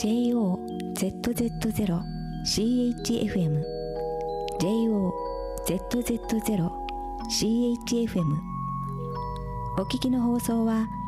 JOZZ0CHFM JOZZ0CHFM お聞きの放送は